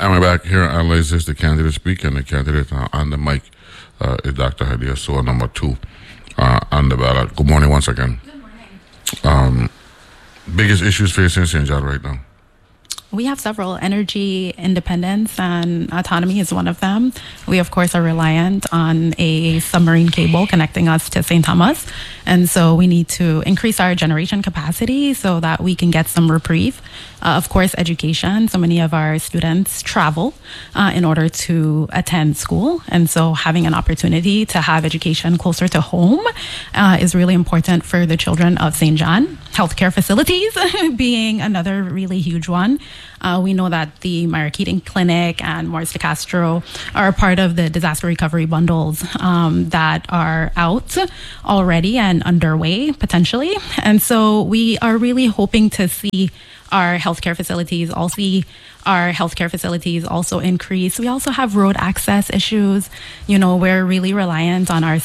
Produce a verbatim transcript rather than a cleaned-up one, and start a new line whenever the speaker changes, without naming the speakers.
And we're back here on Analysis, the candidate speak, and the candidate uh, on the mic uh, is Doctor Hadia Sow, number two uh, on the ballot. Good morning once again.
Good morning.
Um, biggest issues facing Saint John right now?
We have several. Energy independence and autonomy is one of them. We, of course, are reliant on a submarine cable connecting us to Saint Thomas. And so we need to increase our generation capacity so that we can get some reprieve. Uh, of course, education. So many of our students travel uh, in order to attend school. And so having an opportunity to have education closer to home uh, is really important for the children of Saint John. Healthcare facilities being another really huge one. Uh, we know that the Myra Keating Clinic and Morris de Castro are a part of the disaster recovery bundles um, that are out already and underway potentially. And so we are really hoping to see our healthcare facilities, all see our healthcare facilities also increase. We also have road access issues. You know, we're really reliant on our